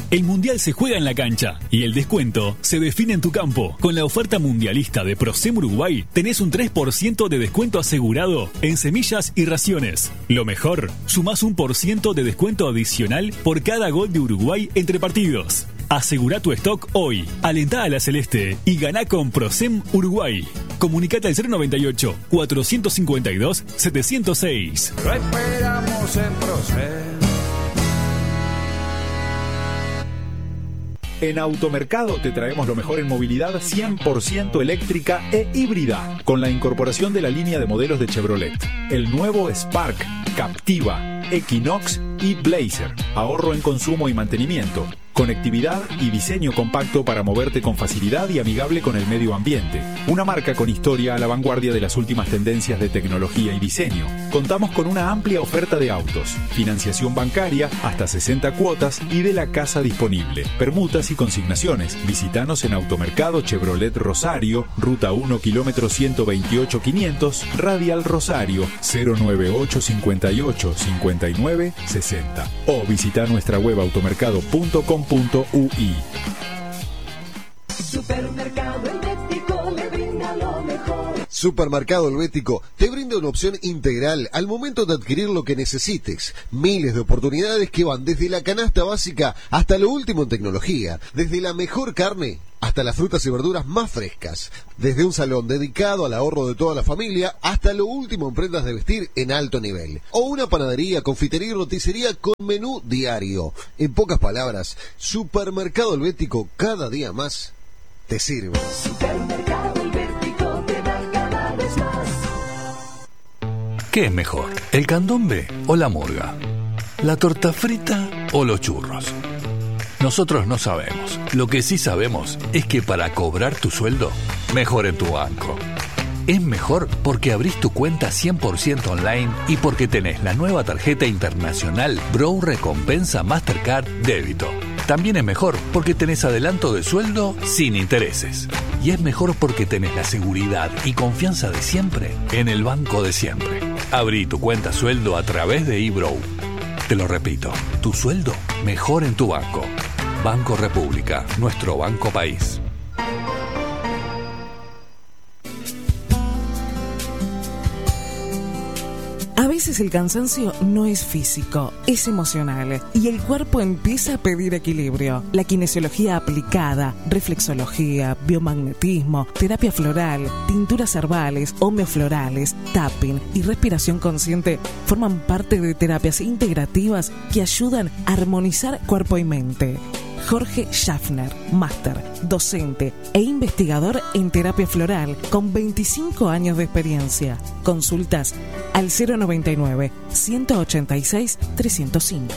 El mundial se juega en la cancha y el descuento se define en tu campo. Con la oferta mundialista de Procem Uruguay tenés un 3% de descuento asegurado en semillas y raciones. Lo mejor, sumás un % de descuento adicional por cada gol de Uruguay entre partidos. Asegura tu stock hoy, alentá a la Celeste y ganá con Procem Uruguay. Comunicate al 098 452 706. Lo esperamos en Procem. En Automercado te traemos lo mejor en movilidad 100% eléctrica e híbrida, con la incorporación de la línea de modelos de Chevrolet. El nuevo Spark, Captiva, Equinox y Blazer. Ahorro en consumo y mantenimiento. Conectividad y diseño compacto para moverte con facilidad y amigable con el medio ambiente. Una marca con historia a la vanguardia de las últimas tendencias de tecnología y diseño. Contamos con una amplia oferta de autos, financiación bancaria, hasta 60 cuotas y de la casa disponible. Permutas y consignaciones. Visítanos en Automercado Chevrolet Rosario, Ruta 1, kilómetro 128 500, Radial Rosario, 098 58 59 60. O visita nuestra web automercado.com.ui. Supermercado Helvético le brinda lo mejor. Supermercado Helvético te brinda una opción integral al momento de adquirir lo que necesites. Miles de oportunidades que van desde la canasta básica hasta lo último en tecnología, desde la mejor carne hasta las frutas y verduras más frescas, desde un salón dedicado al ahorro de toda la familia hasta lo último en prendas de vestir en alto nivel, o una panadería, confitería y roticería con menú diario. En pocas palabras, Supermercado Helvético cada día más te sirve. Supermercado Helvético te da cada vez más. ¿Qué es mejor, el candombe o la murga? ¿La torta frita o los churros? Nosotros no sabemos. Lo que sí sabemos es que para cobrar tu sueldo, mejor en tu banco. Es mejor porque abrís tu cuenta 100% online y porque tenés la nueva tarjeta internacional Bro Recompensa Mastercard Débito. También es mejor porque tenés adelanto de sueldo sin intereses. Y es mejor porque tenés la seguridad y confianza de siempre en el banco de siempre. Abrí tu cuenta sueldo a través de eBrow. Te lo repito, tu sueldo mejor en tu banco. Banco República, nuestro banco país. A veces el cansancio no es físico, es emocional y el cuerpo empieza a pedir equilibrio. La kinesiología aplicada, reflexología, biomagnetismo, terapia floral, tinturas herbales, homeoflorales, tapping y respiración consciente forman parte de terapias integrativas que ayudan a armonizar cuerpo y mente. Jorge Schaffner, máster, docente e investigador en terapia floral con 25 años de experiencia. Consultas al 099 186 305.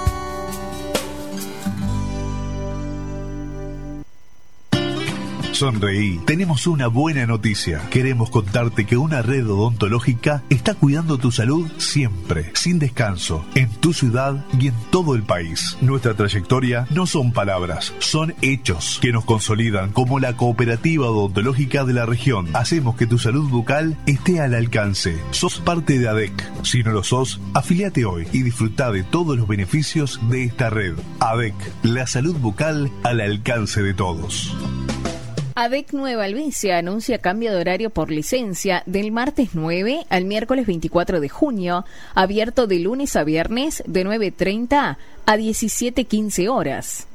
Sonreí, tenemos una buena noticia. Queremos contarte que una red odontológica está cuidando tu salud siempre, sin descanso, en tu ciudad y en todo el país. Nuestra trayectoria no son palabras, son hechos que nos consolidan como la cooperativa odontológica de la región. Hacemos que tu salud bucal esté al alcance. Sos parte de ADEC. Si no lo sos, afiliate hoy y disfruta de todos los beneficios de esta red. ADEC, la salud bucal al alcance de todos. ADEC Nueva Albesia anuncia cambio de horario por licencia del martes 9 al miércoles 24 de junio, abierto de lunes a viernes de 9:30 a 17:15 horas.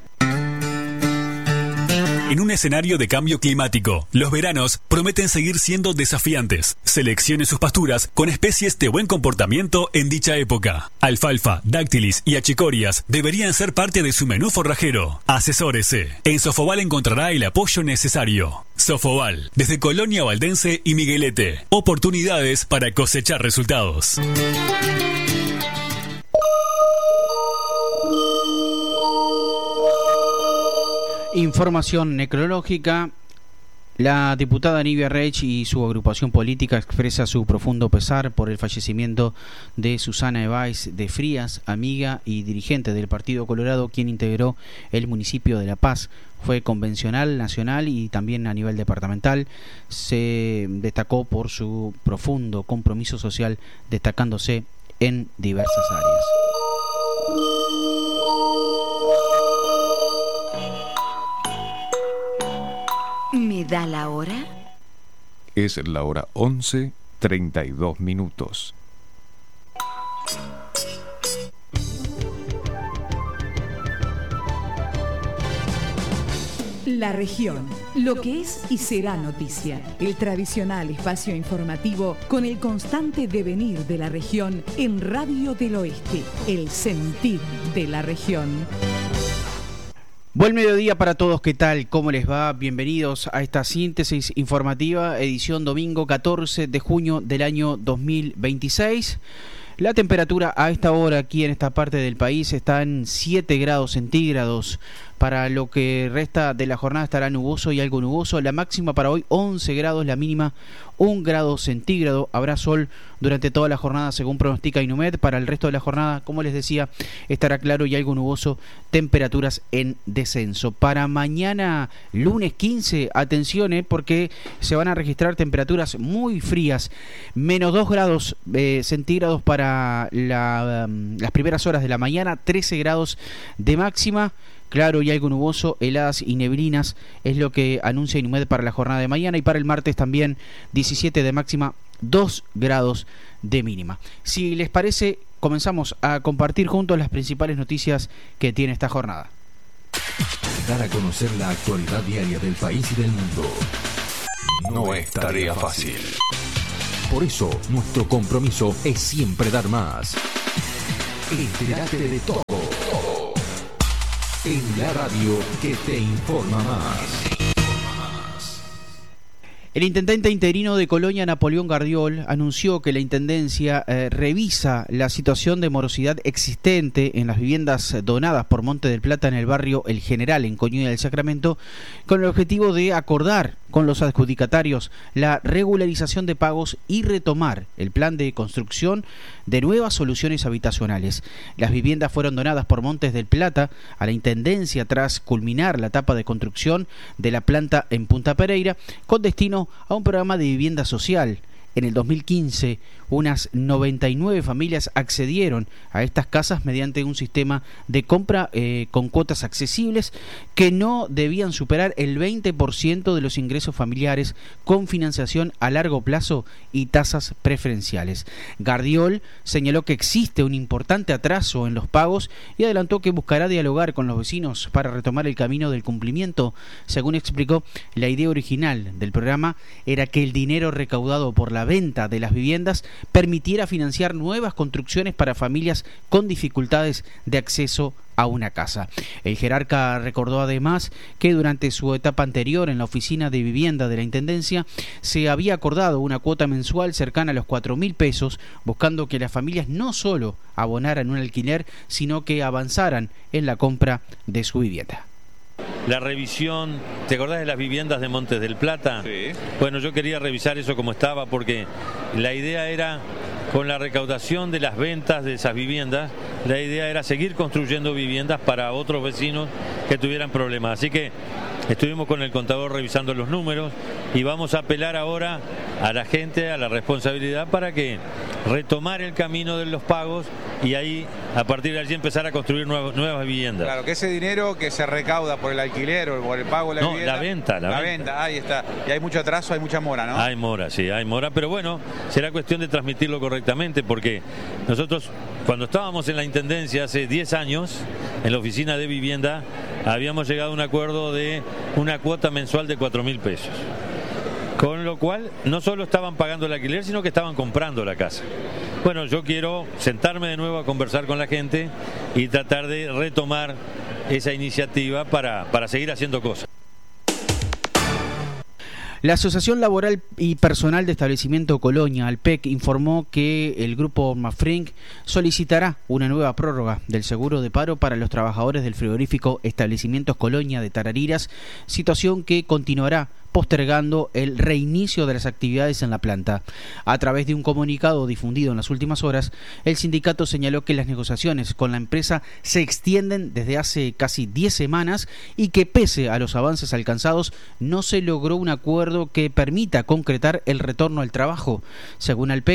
En un escenario de cambio climático, los veranos prometen seguir siendo desafiantes. Seleccione sus pasturas con especies de buen comportamiento en dicha época. Alfalfa, dáctilis y achicorias deberían ser parte de su menú forrajero. Asesórese. En Sofoval encontrará el apoyo necesario. Sofoval, desde Colonia Valdense y Miguelete. Oportunidades para cosechar resultados. Información necrológica. La diputada Nivia Reich y su agrupación política expresa su profundo pesar por el fallecimiento de Susana Ebáez de Frías, amiga y dirigente del Partido Colorado, quien integró el municipio de La Paz. Fue convencional, nacional y también a nivel departamental. Se destacó por su profundo compromiso social, destacándose en diversas áreas. da la hora? Es la hora 11:32. La región, lo que es y será noticia. El tradicional espacio informativo con el constante devenir de la región en Radio del Oeste, el sentir de la región. Buen mediodía para todos, ¿qué tal? ¿Cómo les va? Bienvenidos a esta síntesis informativa, edición domingo 14 de junio del año 2026. La temperatura a esta hora aquí en esta parte del país está en 7 grados centígrados. Para lo que resta de la jornada estará nuboso y algo nuboso. La máxima para hoy 11 grados, la mínima 1 grado centígrado. Habrá sol durante toda la jornada según pronostica Inumet. Para el resto de la jornada, como les decía, estará claro y algo nuboso, temperaturas en descenso. Para mañana lunes 15, atención porque se van a registrar temperaturas muy frías. Menos 2 grados centígrados para las primeras horas de la mañana, 13 grados de máxima. Claro y algo nuboso, heladas y neblinas es lo que anuncia Inumet para la jornada de mañana, y para el martes también 17 de máxima, 2 grados de mínima. Si les parece, comenzamos a compartir juntos las principales noticias que tiene esta jornada. Dar a conocer la actualidad diaria del país y del mundo no es tarea fácil. Por eso, nuestro compromiso es siempre dar más. Entérate de todo. En la radio que te informa más. El intendente interino de Colonia, Napoleón Gardiol, anunció que la intendencia revisa la situación de morosidad existente en las viviendas donadas por Monte del Plata en el barrio El General, en Coñuya del Sacramento, con el objetivo de acordar con los adjudicatarios la regularización de pagos y retomar el plan de construcción de nuevas soluciones habitacionales. Las viviendas fueron donadas por Montes del Plata a la intendencia tras culminar la etapa de construcción de la planta en Punta Pereira con destino a un programa de vivienda social. En el 2015, unas 99 familias accedieron a estas casas mediante un sistema de compra con cuotas accesibles que no debían superar el 20% de los ingresos familiares, con financiación a largo plazo y tasas preferenciales. Gardiol señaló que existe un importante atraso en los pagos y adelantó que buscará dialogar con los vecinos para retomar el camino del cumplimiento. Según explicó, la idea original del programa era que el dinero recaudado por la venta de las viviendas permitiera financiar nuevas construcciones para familias con dificultades de acceso a una casa. El jerarca recordó además que durante su etapa anterior en la oficina de vivienda de la Intendencia se había acordado una cuota mensual cercana a los 4.000 pesos, buscando que las familias no solo abonaran un alquiler, sino que avanzaran en la compra de su vivienda. La revisión, ¿te acordás de las viviendas de Montes del Plata? Sí. Bueno, yo quería revisar eso como estaba, porque la idea era, con la recaudación de las ventas de esas viviendas, la idea era seguir construyendo viviendas para otros vecinos que tuvieran problemas. Así que estuvimos con el contador revisando los números y vamos a apelar ahora a la gente, a la responsabilidad, para que retomar el camino de los pagos y ahí, a partir de allí, empezar a construir nuevas viviendas. Claro, que ese dinero que se recauda por el alquiler o por el pago de la vivienda... La venta, ahí está. Y hay mucho atraso, hay mucha mora, ¿no? Hay mora, sí, hay mora, pero bueno, será cuestión de transmitirlo correctamente, porque nosotros, cuando estábamos en la Intendencia hace 10 años, en la oficina de vivienda, habíamos llegado a un acuerdo de una cuota mensual de 4.000 pesos. Con lo cual, no solo estaban pagando el alquiler, sino que estaban comprando la casa. Bueno, yo quiero sentarme de nuevo a conversar con la gente y tratar de retomar esa iniciativa para seguir haciendo cosas. La Asociación Laboral y Personal de Establecimiento Colonia, ALPEC, informó que el grupo Mafrinc solicitará una nueva prórroga del seguro de paro para los trabajadores del frigorífico Establecimientos Colonia de Tarariras, situación que continuará postergando el reinicio de las actividades en la planta. A través de un comunicado difundido en las últimas horas, el sindicato señaló que las negociaciones con la empresa se extienden desde hace casi 10 semanas y que, pese a los avances alcanzados, no se logró un acuerdo que permita concretar el retorno al trabajo. Según ALPEC,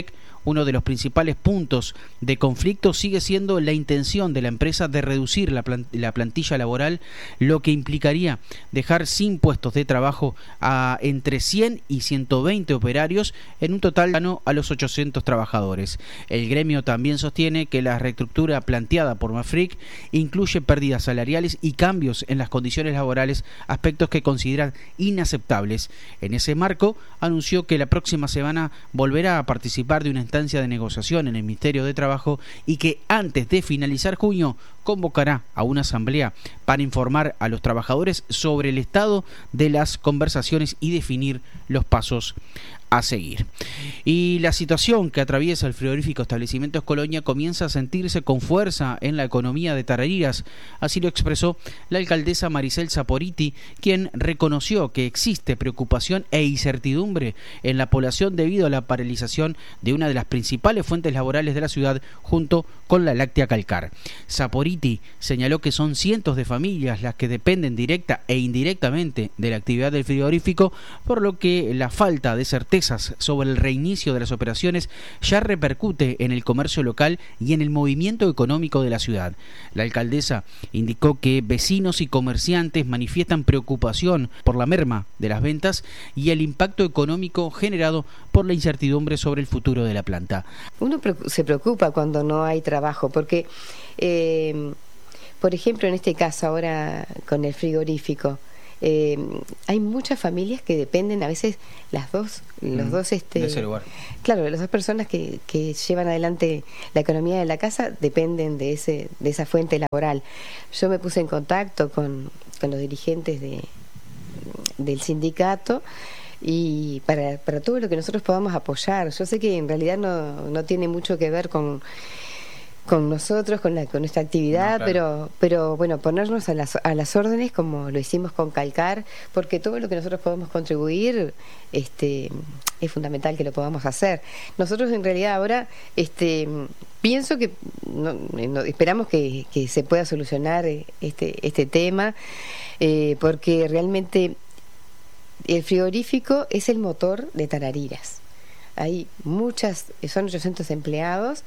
uno de los principales puntos de conflicto sigue siendo la intención de la empresa de reducir la plantilla laboral, lo que implicaría dejar sin puestos de trabajo a entre 100 y 120 operarios en un total cercano a los 800 trabajadores. El gremio también sostiene que la reestructura planteada por Mafric incluye pérdidas salariales y cambios en las condiciones laborales, aspectos que consideran inaceptables. En ese marco, anunció que la próxima semana volverá a participar de una instancia de negociación en el Ministerio de Trabajo y que antes de finalizar junio convocará a una asamblea para informar a los trabajadores sobre el estado de las conversaciones y definir los pasos a seguir. Y la situación que atraviesa el frigorífico Establecimientos Colonia comienza a sentirse con fuerza en la economía de Tarariras. Así lo expresó la alcaldesa Maricel Saporiti, quien reconoció que existe preocupación e incertidumbre en la población debido a la paralización de una de las principales fuentes laborales de la ciudad junto con la láctea Calcar. Saporiti señaló que son cientos de familias las que dependen directa e indirectamente de la actividad del frigorífico, por lo que la falta de certeza sobre el reinicio de las operaciones ya repercute en el comercio local y en el movimiento económico de la ciudad. La alcaldesa indicó que vecinos y comerciantes manifiestan preocupación por la merma de las ventas y el impacto económico generado por la incertidumbre sobre el futuro de la planta. Uno se preocupa cuando no hay trabajo porque, por ejemplo, en este caso ahora con el frigorífico, hay muchas familias que dependen, a veces los dos de ese lugar. Claro, las dos personas que llevan adelante la economía de la casa dependen de esa fuente laboral. Yo me puse en contacto con los dirigentes del sindicato y para todo lo que nosotros podamos apoyar. Yo sé que en realidad no tiene mucho que ver con nosotros, con nuestra actividad, no, claro. pero bueno, ponernos a las órdenes como lo hicimos con Calcar, porque todo lo que nosotros podemos contribuir es fundamental que lo podamos hacer. Nosotros en realidad ahora pienso que esperamos que se pueda solucionar este tema, porque realmente el frigorífico es el motor de Tarariras. Hay son 800 empleados.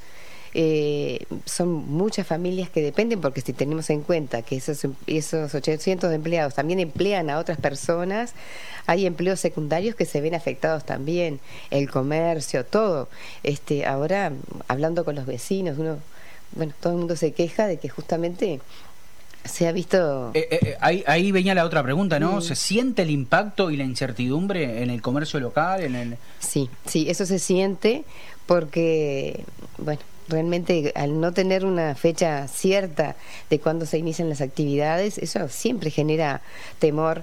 Son muchas familias que dependen, porque si tenemos en cuenta que esos 800 empleados también emplean a otras personas, hay empleos secundarios que se ven afectados también, el comercio, todo. Ahora, hablando con los vecinos, todo el mundo se queja de que justamente se ha visto... Ahí venía la otra pregunta, ¿no? ¿Se siente el impacto y la incertidumbre en el comercio local? Sí, eso se siente porque, realmente al no tener una fecha cierta de cuándo se inician las actividades, eso siempre genera temor.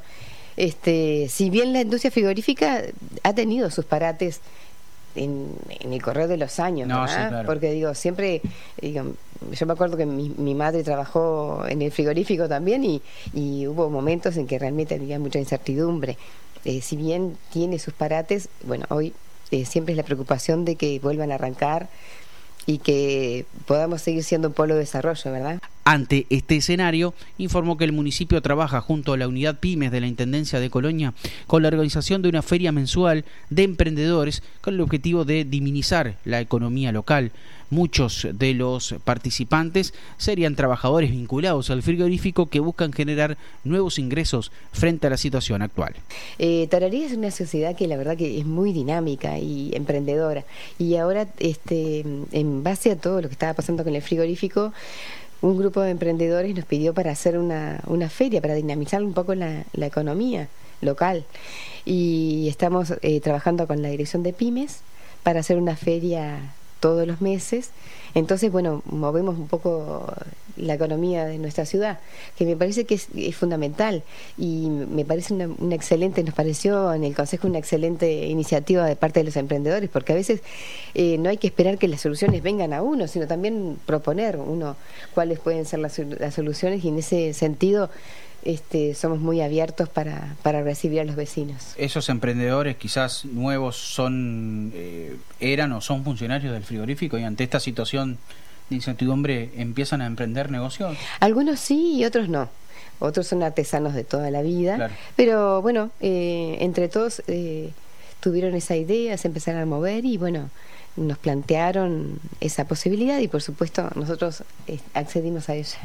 Si bien la industria frigorífica ha tenido sus parates en el correr de los años, ¿verdad? Sí, claro. Porque siempre, yo me acuerdo que mi madre trabajó en el frigorífico también y hubo momentos en que realmente había mucha incertidumbre. Si bien tiene sus parates, hoy siempre es la preocupación de que vuelvan a arrancar y que podamos seguir siendo un polo de desarrollo, ¿verdad? Ante este escenario, informó que el municipio trabaja junto a la unidad Pymes de la Intendencia de Colonia con la organización de una feria mensual de emprendedores con el objetivo de dinamizar la economía local. Muchos de los participantes serían trabajadores vinculados al frigorífico que buscan generar nuevos ingresos frente a la situación actual. Tarariras es una sociedad que la verdad que es muy dinámica y emprendedora, y ahora en base a todo lo que estaba pasando con el frigorífico, un grupo de emprendedores nos pidió para hacer una feria, para dinamizar un poco la economía local, y estamos trabajando con la dirección de Pymes para hacer una feria todos los meses. Entonces, movemos un poco la economía de nuestra ciudad, que me parece que es fundamental, y me parece una excelente, nos pareció en el Consejo una excelente iniciativa de parte de los emprendedores, porque a veces no hay que esperar que las soluciones vengan a uno, sino también proponer cuáles pueden ser las soluciones, y en ese sentido somos muy abiertos para recibir a los vecinos. ¿Esos emprendedores quizás nuevos eran o son funcionarios del frigorífico y ante esta situación de incertidumbre empiezan a emprender negocios? Algunos sí y otros no. Otros son artesanos de toda la vida, claro. Pero entre todos tuvieron esa idea, se empezaron a mover y nos plantearon esa posibilidad y por supuesto nosotros accedimos a ella.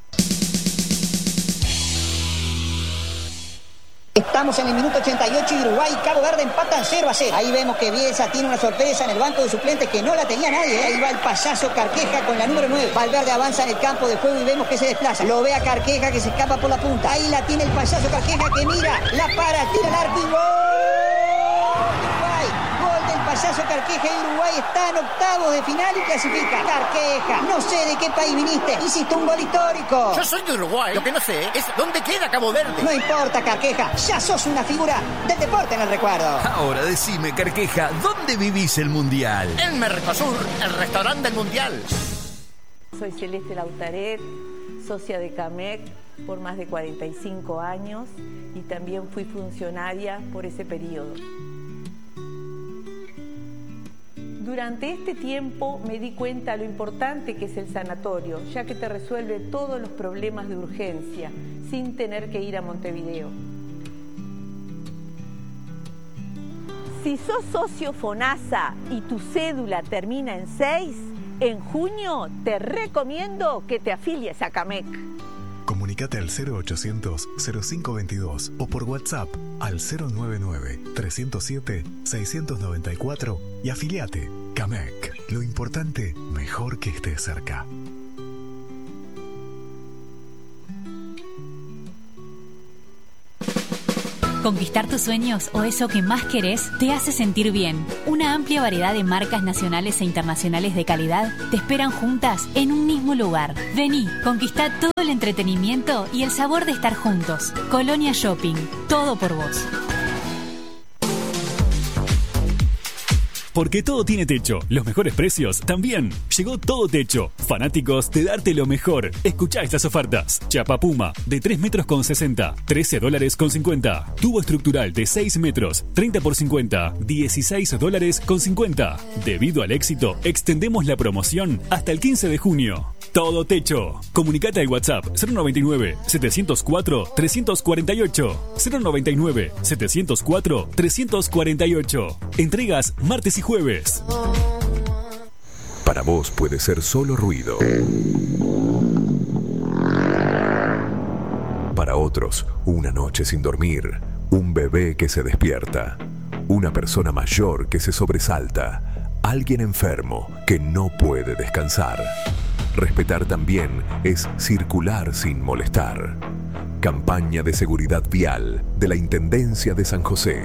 Estamos en el minuto 88 y Uruguay y Cabo Verde empatan 0-0. Ahí vemos que Bielsa tiene una sorpresa en el banco de suplentes que no la tenía nadie. Ahí va el payaso Carqueja con la número 9. Valverde avanza en el campo de juego y vemos que se desplaza. Lo ve a Carqueja que se escapa por la punta. Ahí la tiene el payaso Carqueja que mira, la para, tira el arco y ¡gol! Uruguay, gol del payaso Carqueja y Uruguay está en octavos de final y clasifica. Carqueja, no sé de qué país viniste, hiciste un gol histórico. Yo soy de Uruguay, lo que no sé es dónde queda Cabo Verde. No importa, Carqueja, ya sos una figura del deporte en el recuerdo. Ahora decime, Carqueja, ¿dónde vivís el Mundial? En Mercosur, el restaurante del Mundial. Soy Celeste Lautaret, socia de CAMEC por más de 45 años y también fui funcionaria por ese periodo. Durante este tiempo me di cuenta lo importante que es el sanatorio, ya que te resuelve todos los problemas de urgencia sin tener que ir a Montevideo. Si sos socio FONASA y tu cédula termina en 6, en junio te recomiendo que te afilies a CAMEC. Comunicate al 0800-0522 o por WhatsApp al 099-307-694 y afiliate. CAMEC. Lo importante, mejor que estés cerca. Conquistar tus sueños o eso que más querés te hace sentir bien. Una amplia variedad de marcas nacionales e internacionales de calidad te esperan juntas en un mismo lugar. Vení, conquistá todo el entretenimiento y el sabor de estar juntos. Colonia Shopping, todo por vos. Porque todo tiene techo, los mejores precios también. Llegó Todo Techo, fanáticos de darte lo mejor. Escuchá estas ofertas. Chapa Puma, de 3 metros con 60, $13.50. Tubo estructural de 6 metros, 30 por 50, $16.50. Debido al éxito, extendemos la promoción hasta el 15 de junio. Todo Techo. Comunicate al WhatsApp 099-704-348. 099-704-348. Entregas martes y jueves. Para vos puede ser solo ruido. Para otros, una noche sin dormir, un bebé que se despierta, una persona mayor que se sobresalta, alguien enfermo que no puede descansar. Respetar también es circular sin molestar. Campaña de seguridad vial de la Intendencia de San José.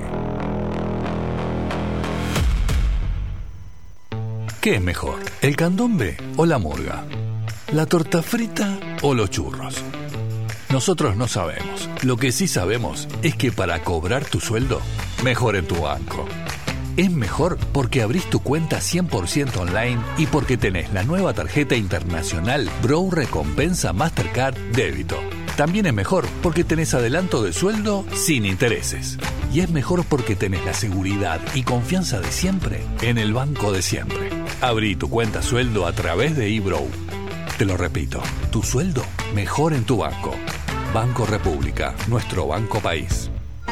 ¿Qué es mejor, el candombe o la murga? ¿La torta frita o los churros? Nosotros no sabemos. Lo que sí sabemos es que para cobrar tu sueldo, mejor en tu banco. Es mejor porque abrís tu cuenta 100% online y porque tenés la nueva tarjeta internacional Bro Recompensa Mastercard Débito. También es mejor porque tenés adelanto de sueldo sin intereses. Y es mejor porque tenés la seguridad y confianza de siempre en el banco de siempre. Abrí tu cuenta sueldo a través de eBrow. Te lo repito, tu sueldo mejor en tu banco. Banco República, nuestro banco país.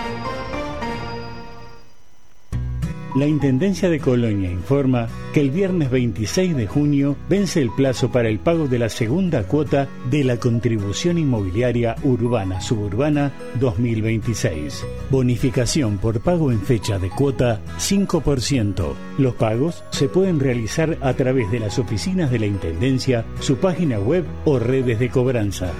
La Intendencia de Colonia informa que el viernes 26 de junio vence el plazo para el pago de la segunda cuota de la Contribución Inmobiliaria Urbana Suburbana 2026. Bonificación por pago en fecha de cuota 5%. Los pagos se pueden realizar a través de las oficinas de la Intendencia, su página web o redes de cobranza.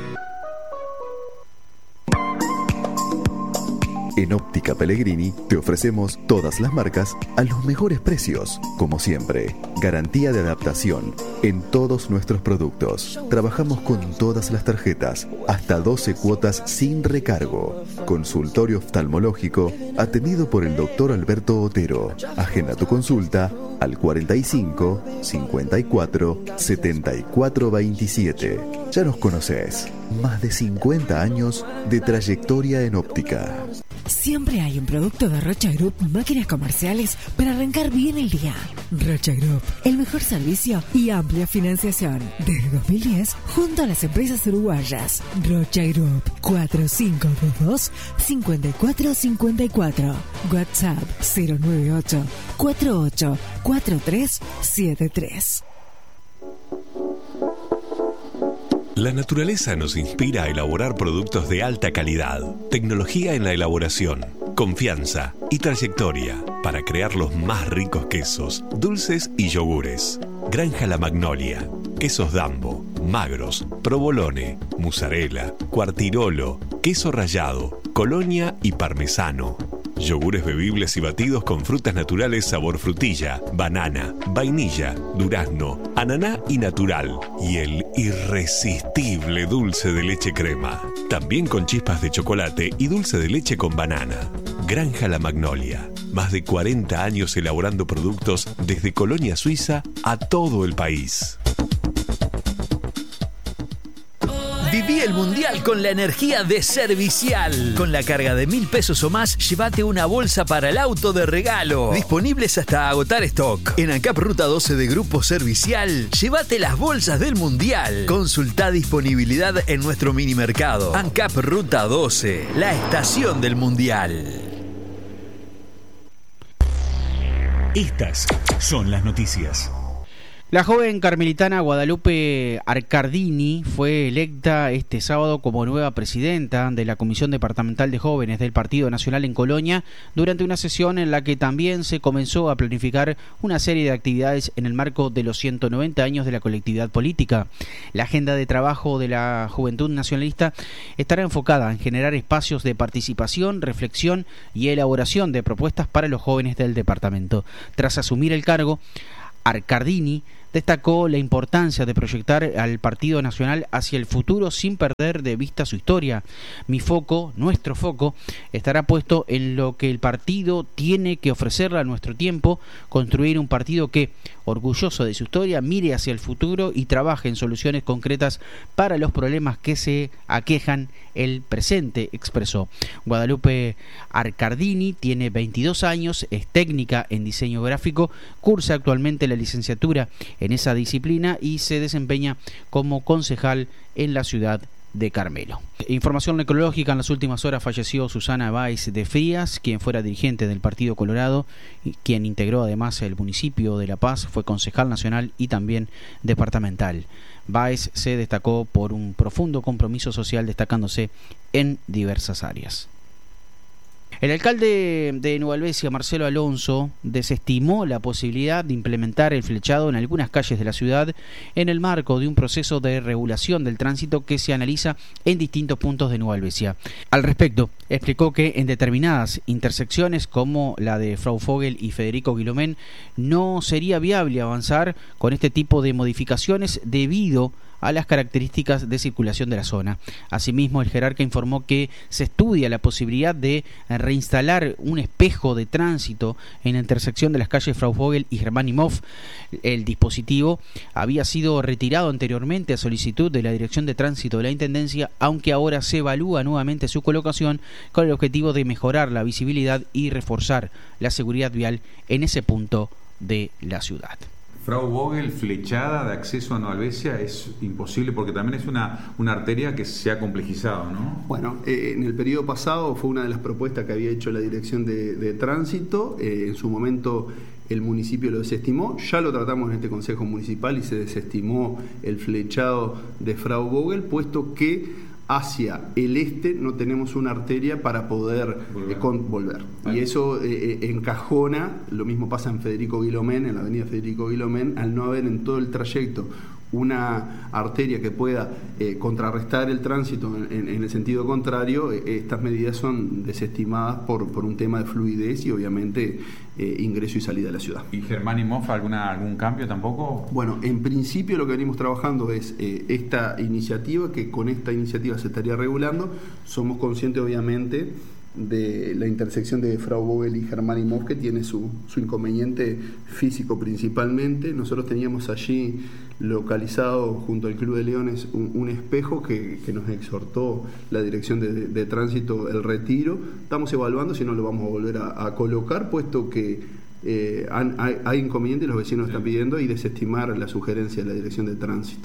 En Óptica Pellegrini te ofrecemos todas las marcas a los mejores precios. Como siempre, garantía de adaptación en todos nuestros productos. Trabajamos con todas las tarjetas, hasta 12 cuotas sin recargo. Consultorio oftalmológico atendido por el doctor Alberto Otero. Agenda tu consulta al 45 54 74 27. Ya nos conocés. Más de 50 años de trayectoria en óptica. Siempre hay un producto de Rocha Group Máquinas Comerciales para arrancar bien el día. Rocha Group, el mejor servicio y amplia financiación. Desde 2010, junto a las empresas uruguayas. Rocha Group, 4522-5454. WhatsApp 098-484373. La naturaleza nos inspira a elaborar productos de alta calidad, tecnología en la elaboración, confianza y trayectoria para crear los más ricos quesos, dulces y yogures. Granja La Magnolia, quesos Dambo, magros, provolone, mozzarella, quartirolo, queso rallado, colonia y parmesano. Yogures bebibles y batidos con frutas naturales sabor frutilla, banana, vainilla, durazno, ananá y natural. Y el irresistible dulce de leche crema. También con chispas de chocolate y dulce de leche con banana. Granja La Magnolia. Más de 40 años elaborando productos desde Colonia Suiza a todo el país. Viví el Mundial con la energía de Servicial. Con la carga de 1.000 pesos o más, llévate una bolsa para el auto de regalo. Disponibles hasta agotar stock. En ANCAP Ruta 12 de Grupo Servicial, llévate las bolsas del Mundial. Consultá disponibilidad en nuestro mini mercado. ANCAP Ruta 12, la estación del Mundial. Estas son las noticias. La joven carmelitana Guadalupe Arcardini fue electa este sábado como nueva presidenta de la Comisión Departamental de Jóvenes del Partido Nacional en Colonia, durante una sesión en la que también se comenzó a planificar una serie de actividades en el marco de los 190 años de la colectividad política. La agenda de trabajo de la Juventud Nacionalista estará enfocada en generar espacios de participación, reflexión y elaboración de propuestas para los jóvenes del departamento. Tras asumir el cargo, Arcardini destacó la importancia de proyectar al Partido Nacional hacia el futuro sin perder de vista su historia. Nuestro foco, estará puesto en lo que el partido tiene que ofrecerle a nuestro tiempo, construir un partido que, orgulloso de su historia, mire hacia el futuro y trabaje en soluciones concretas para los problemas que se aquejan el presente, expresó. Guadalupe Arcardini tiene 22 años, es técnica en diseño gráfico, cursa actualmente la licenciatura en esa disciplina y se desempeña como concejal en la ciudad de Carmelo. Información necrológica: en las últimas horas falleció Susana Báez de Frías, quien fuera dirigente del Partido Colorado y quien integró además el municipio de La Paz, fue concejal nacional y también departamental. Báez se destacó por un profundo compromiso social, destacándose en diversas áreas. El alcalde de Nueva Helvecia, Marcelo Alonso, desestimó la posibilidad de implementar el flechado en algunas calles de la ciudad en el marco de un proceso de regulación del tránsito que se analiza en distintos puntos de Nueva Helvecia. Al respecto, explicó que en determinadas intersecciones como la de Frau Vogel y Federico Guilomén no sería viable avanzar con este tipo de modificaciones debido a las características de circulación de la zona. Asimismo, el jerarca informó que se estudia la posibilidad de reinstalar un espejo de tránsito en la intersección de las calles Frau Vogel y Germán Imhoff. El dispositivo había sido retirado anteriormente a solicitud de la Dirección de Tránsito de la Intendencia, aunque ahora se evalúa nuevamente su colocación con el objetivo de mejorar la visibilidad y reforzar la seguridad vial en ese punto de la ciudad. Frau Vogel flechada de acceso a Nueva Helvecia es imposible porque también es una arteria que se ha complejizado, ¿no? Bueno, en el periodo pasado fue una de las propuestas que había hecho la Dirección de Tránsito. En su momento el municipio lo desestimó, ya lo tratamos en este Consejo Municipal y se desestimó el flechado de Frau Vogel, puesto que hacia el este no tenemos una arteria para poder volver. Y eso encajona, lo mismo pasa en Federico Guilomén, en la avenida Federico Guilomén, al no haber en todo el trayecto una arteria que pueda contrarrestar el tránsito en el sentido contrario. Estas medidas son desestimadas por un tema de fluidez y obviamente ingreso y salida de la ciudad. ¿Y Germán Imhoff algún cambio tampoco? Bueno, en principio lo que venimos trabajando es esta iniciativa, que con esta iniciativa se estaría regulando. Somos conscientes obviamente la intersección de Frau Vogel y Germán que tiene su inconveniente físico principalmente. Nosotros teníamos allí localizado junto al Club de Leones un espejo que nos exhortó la dirección de tránsito el retiro. Estamos evaluando si no lo vamos a volver a colocar, puesto que hay inconvenientes, los vecinos están pidiendo, y desestimar la sugerencia de la dirección de tránsito.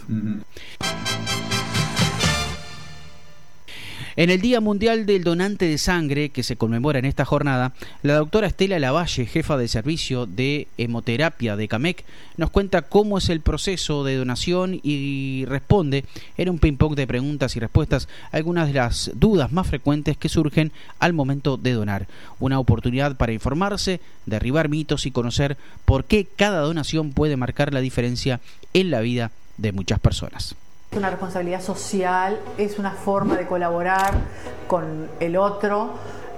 En el Día Mundial del Donante de Sangre, que se conmemora en esta jornada, la doctora Estela Lavalle, jefa de servicio de hemoterapia de CAMEC, nos cuenta cómo es el proceso de donación y responde en un ping-pong de preguntas y respuestas a algunas de las dudas más frecuentes que surgen al momento de donar. Una oportunidad para informarse, derribar mitos y conocer por qué cada donación puede marcar la diferencia en la vida de muchas personas. Una responsabilidad social, es una forma de colaborar con el otro,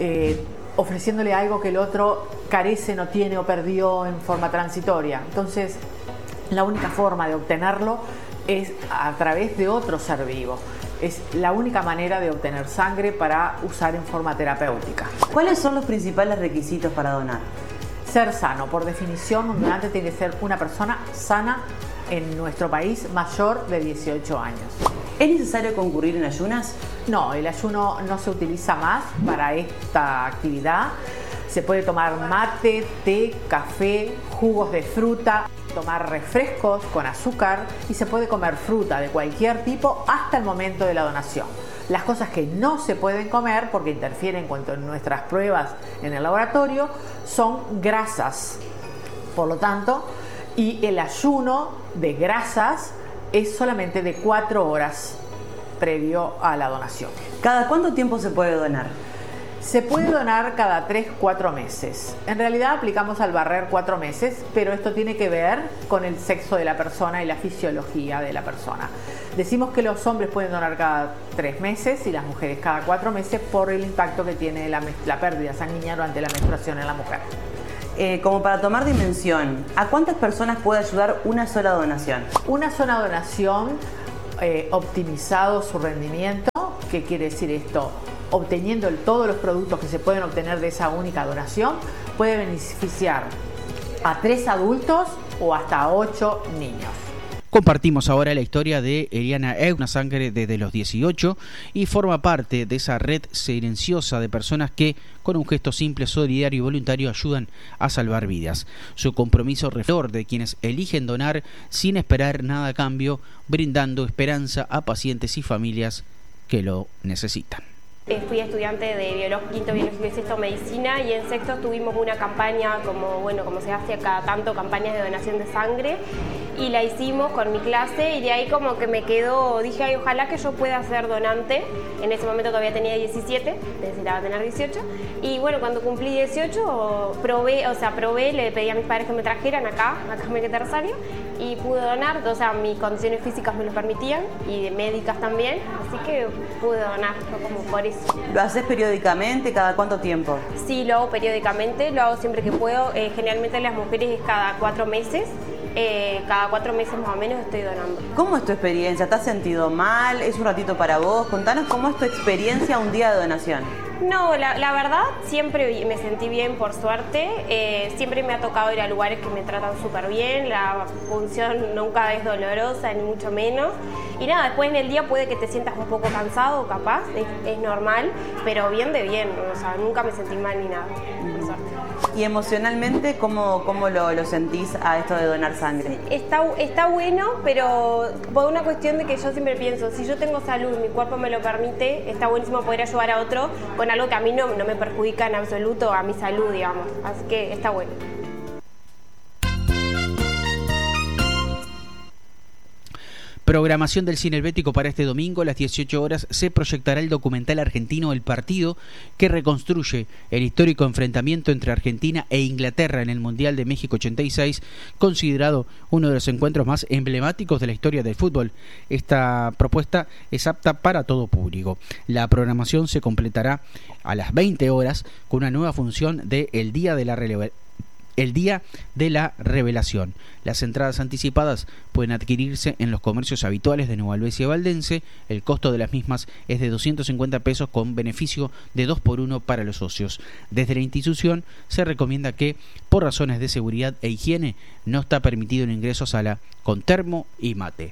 ofreciéndole algo que el otro carece, no tiene o perdió en forma transitoria. Entonces, la única forma de obtenerlo es a través de otro ser vivo. Es la única manera de obtener sangre para usar en forma terapéutica. ¿Cuáles son los principales requisitos para donar? Ser sano. Por definición, un donante tiene que ser una persona sana en nuestro país, mayor de 18 años. ¿Es necesario concurrir en ayunas? No, el ayuno no se utiliza más para esta actividad. Se puede tomar mate, té, café, jugos de fruta, tomar refrescos con azúcar y se puede comer fruta de cualquier tipo hasta el momento de la donación. Las cosas que no se pueden comer porque interfieren con nuestras pruebas en el laboratorio son grasas. Por lo tanto, y el ayuno de grasas es solamente de 4 horas previo a la donación. ¿Cada cuánto tiempo se puede donar? Se puede donar cada 3-4 meses. En realidad aplicamos al barrer 4 meses, pero esto tiene que ver con el sexo de la persona y la fisiología de la persona. Decimos que los hombres pueden donar cada 3 meses y las mujeres cada 4 meses por el impacto que tiene la pérdida sanguínea durante la menstruación en la mujer. Como para tomar dimensión, ¿a cuántas personas puede ayudar una sola donación? Una sola donación, optimizado su rendimiento. ¿Qué quiere decir esto? Obteniendo todos los productos que se pueden obtener de esa única donación, puede beneficiar a 3 adultos o hasta 8 niños. Compartimos ahora la historia de Eliana Eugenia, una sangre desde los 18, y forma parte de esa red silenciosa de personas que, con un gesto simple, solidario y voluntario, ayudan a salvar vidas. Su compromiso refleja de quienes eligen donar sin esperar nada a cambio, brindando esperanza a pacientes y familias que lo necesitan. Fui estudiante de quinto biológico y sexto medicina, y en sexto tuvimos una campaña como se hace cada tanto, campañas de donación de sangre, y la hicimos con mi clase, y de ahí como que me quedó, dije, ay, ojalá que yo pueda ser donante. En ese momento todavía tenía 17, necesitaba tener 18, y bueno, cuando cumplí 18 probé, le pedí a mis padres que me trajeran acá en Mequeta Rosario, y pude donar. O sea, mis condiciones físicas me lo permitían, y de médicas también, así que pude donar, como por eso. ¿Lo haces periódicamente? ¿Cada cuánto tiempo? Sí, lo hago periódicamente, lo hago siempre que puedo. Generalmente las mujeres es cada 4 meses. Cada 4 meses más o menos estoy donando. ¿Cómo es tu experiencia? ¿Te has sentido mal? ¿Es un ratito para vos? Contanos cómo es tu experiencia un día de donación. No, la verdad siempre me sentí bien, por suerte. Siempre me ha tocado ir a lugares que me tratan súper bien. La función nunca es dolorosa, ni mucho menos. Y nada, después en el día puede que te sientas un poco cansado, capaz, es normal, pero bien de bien. O sea, nunca me sentí mal ni nada, por suerte. ¿Y emocionalmente cómo lo sentís a esto de donar sangre? Sí, está bueno, pero por una cuestión de que yo siempre pienso, si yo tengo salud, mi cuerpo me lo permite, está buenísimo poder ayudar a otro con algo que a mí no me perjudica en absoluto a mi salud, digamos. Así que está bueno. Programación del Cine Helvético para este domingo a las 18 horas se proyectará el documental argentino El Partido, que reconstruye el histórico enfrentamiento entre Argentina e Inglaterra en el Mundial de México 86, considerado uno de los encuentros más emblemáticos de la historia del fútbol. Esta propuesta es apta para todo público. La programación se completará a las 20 horas con una nueva función de El Día de la el día de la revelación. Las entradas anticipadas pueden adquirirse en los comercios habituales de Nueva Albesia y Valdense. El costo de las mismas es de 250 pesos con beneficio de 2x1 para los socios. Desde la institución se recomienda que, por razones de seguridad e higiene, no está permitido el ingreso a sala con termo y mate.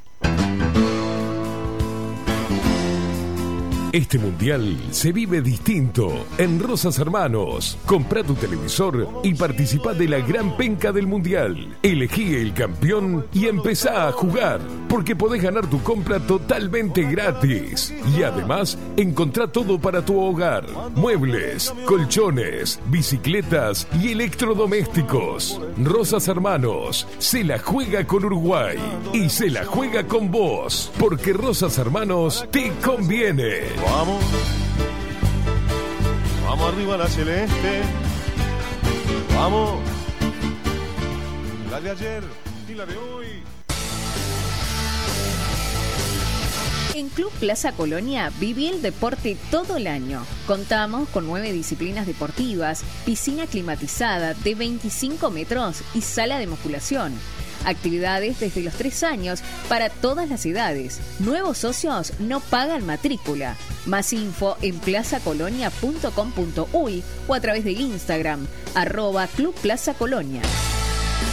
Este mundial se vive distinto en Rosas Hermanos. Comprá tu televisor y participá de la gran penca del mundial. Elegí el campeón y empezá a jugar, porque podés ganar tu compra totalmente gratis. Y además, encontrá todo para tu hogar: muebles, colchones, bicicletas y electrodomésticos. Rosas Hermanos se la juega con Uruguay y se la juega con vos, porque Rosas Hermanos te conviene. Vamos, vamos arriba la celeste, vamos, la de ayer y la de hoy. En Club Plaza Colonia viví el deporte todo el año. Contamos con 9 disciplinas deportivas, piscina climatizada de 25 metros y sala de musculación. Actividades desde los 3 años para todas las edades. Nuevos socios no pagan matrícula. Más info en plazacolonia.com.uy o a través del Instagram @Club Plaza Colonia.